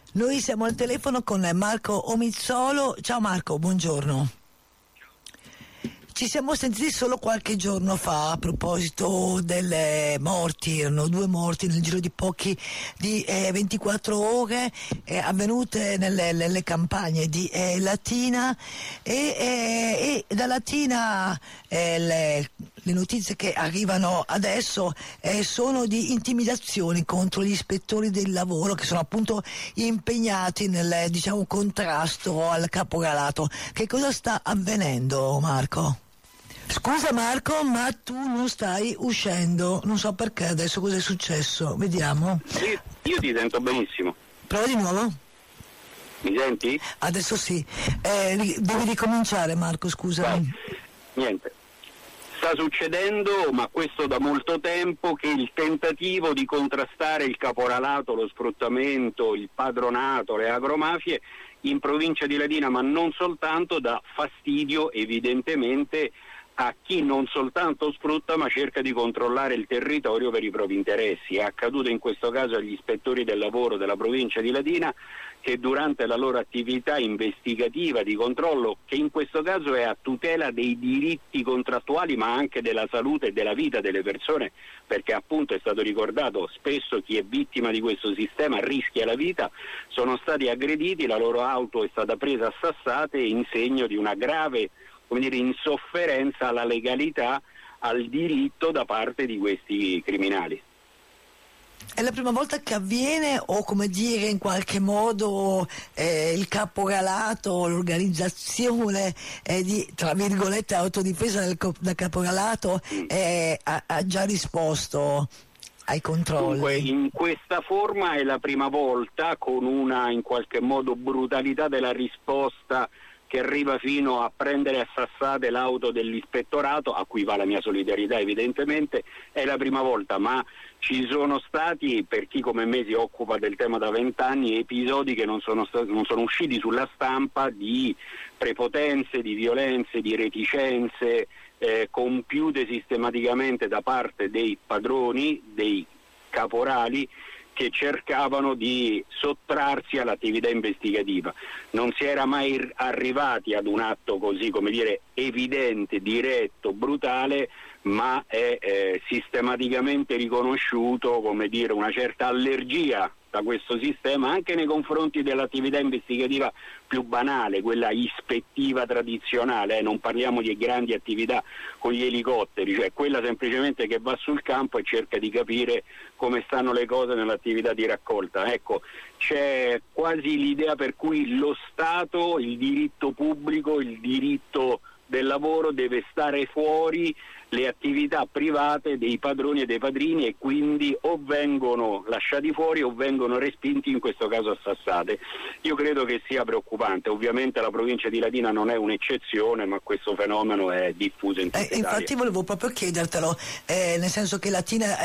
Noi siamo al telefono con Marco Omizzolo. Ciao Marco, buongiorno. Ci siamo sentiti solo qualche giorno fa a proposito delle morti, erano 2 morti nel giro di 24 ore avvenute nelle campagne di Latina e da Latina le notizie che arrivano adesso sono di intimidazioni contro gli ispettori del lavoro che sono appunto impegnati nel contrasto al caporalato. Che cosa sta avvenendo, Marco? Scusa Marco, ma tu non stai uscendo, non so perché adesso cosa è successo, vediamo. Io ti sento benissimo. Prova di nuovo? Mi senti? Adesso sì, devi ricominciare Marco, scusami. Niente, sta succedendo, ma questo da molto tempo, che il tentativo di contrastare il caporalato, lo sfruttamento, il padronato, le agromafie in provincia di Latina, ma non soltanto, dà fastidio evidentemente a chi non soltanto sfrutta ma cerca di controllare il territorio per i propri interessi. È accaduto in questo caso agli ispettori del lavoro della provincia di Latina, che durante la loro attività investigativa di controllo, che in questo caso è a tutela dei diritti contrattuali ma anche della salute e della vita delle persone, perché appunto è stato ricordato, spesso chi è vittima di questo sistema rischia la vita, sono stati aggrediti, la loro auto è stata presa a sassate in segno di una grave insofferenza alla legalità, al diritto da parte di questi criminali. È la prima volta che avviene o in qualche modo il l'organizzazione di tra virgolette autodifesa del caporalato ha già risposto ai controlli? Dunque, in questa forma è la prima volta, con una in qualche modo brutalità della risposta che arriva fino a prendere a sassate l'auto dell'ispettorato, a cui va la mia solidarietà evidentemente. È la prima volta, ma ci sono stati, per chi come me si occupa del tema da 20 anni, episodi che non sono usciti sulla stampa, di prepotenze, di violenze, di reticenze compiute sistematicamente da parte dei padroni, dei caporali, che cercavano di sottrarsi all'attività investigativa. Non si era mai arrivati ad un atto così, evidente, diretto, brutale, ma è sistematicamente riconosciuto, una certa allergia da questo sistema anche nei confronti dell'attività investigativa più banale, quella ispettiva tradizionale, non parliamo di grandi attività con gli elicotteri, cioè quella semplicemente che va sul campo e cerca di capire come stanno le cose nell'attività di raccolta. Ecco, c'è quasi l'idea per cui lo Stato, il diritto pubblico, il diritto del lavoro deve stare fuori le attività private dei padroni e dei padrini, e quindi o vengono lasciati fuori o vengono respinti, in questo caso a sassate. Io credo che sia preoccupante. Ovviamente la provincia di Latina non è un'eccezione, ma questo fenomeno è diffuso in tutta Italia. Infatti volevo proprio chiedertelo, nel senso che Latina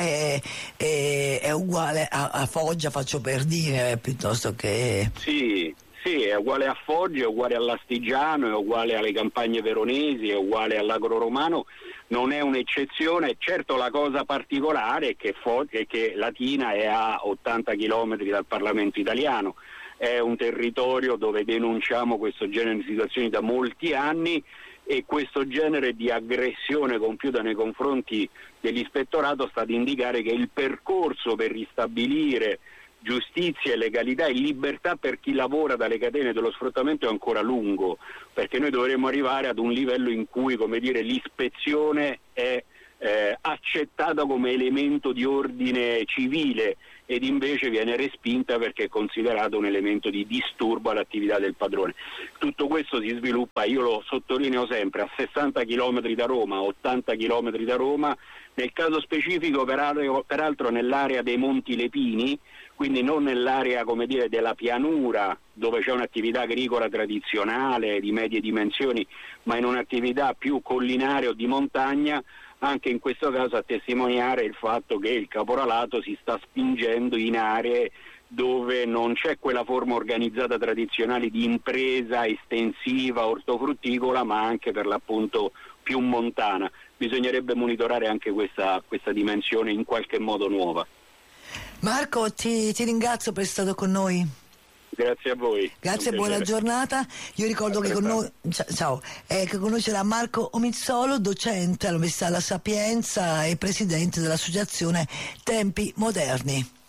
è uguale a Foggia, faccio per dire, piuttosto che... Sì, è uguale a Foggia, è uguale all'Astigiano, è uguale alle campagne veronesi, è uguale all'Agro Romano, non è un'eccezione. Certo, la cosa particolare è che Latina è a 80 chilometri dal Parlamento italiano, è un territorio dove denunciamo questo genere di situazioni da molti anni, e questo genere di aggressione compiuta nei confronti dell'ispettorato sta ad indicare che il percorso per ristabilire giustizia e legalità e libertà per chi lavora dalle catene dello sfruttamento è ancora lungo, perché noi dovremmo arrivare ad un livello in cui l'ispezione è accettata come elemento di ordine civile, ed invece viene respinta perché è considerato un elemento di disturbo all'attività del padrone. Tutto questo si sviluppa, io lo sottolineo sempre, a 60 km da Roma, 80 km da Roma, nel caso specifico peraltro nell'area dei Monti Lepini, quindi non nell'area della pianura dove c'è un'attività agricola tradizionale di medie dimensioni, ma in un'attività più collinare o di montagna, anche in questo caso a testimoniare il fatto che il caporalato si sta spingendo in aree dove non c'è quella forma organizzata tradizionale di impresa estensiva ortofrutticola, ma anche per l'appunto più montana. Bisognerebbe monitorare anche questa dimensione in qualche modo nuova. Marco, ti ringrazio per essere stato con noi. Grazie a voi. Grazie, buona giornata. Io ricordo che con noi, che con noi c'era Marco Omizzolo, docente all'Università La Sapienza e presidente dell'associazione Tempi Moderni.